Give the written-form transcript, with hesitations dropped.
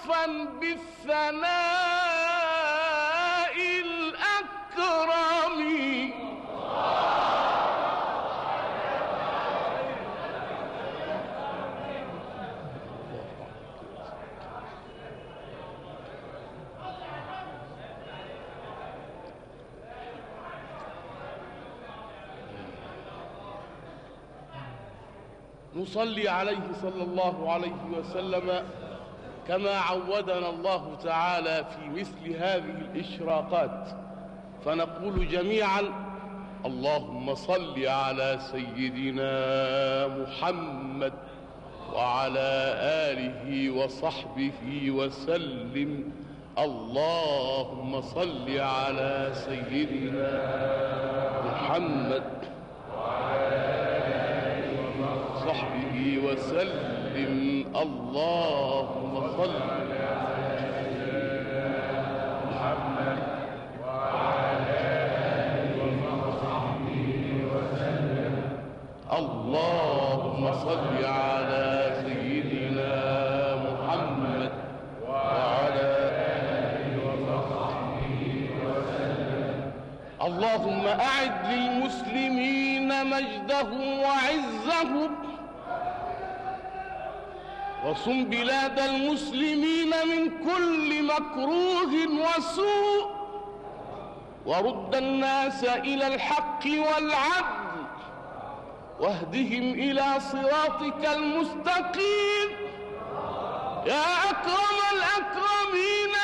وصفا بالثناء الأكرم. نصلي عليه صلى الله عليه وسلم كما عودنا الله تعالى في مثل هذه الإشراقات، فنقول جميعا: اللهم صل على سيدنا محمد وعلى آله وصحبه وسلم. اللهم صل على سيدنا محمد وصحبه وسلم. اللهم صل على سيدنا محمد وعلى آله وصحبه وسلم. اللهم صل على سيدنا محمد وعلى آله وصحبه وسلم. اللهم أعد للمسلمين مجدهم وعزهم، وصم بلاد المسلمين من كل مكروه وسوء، ورد الناس إلى الحق والعدل، واهدهم إلى صراطك المستقيم يا أكرم الأكرمين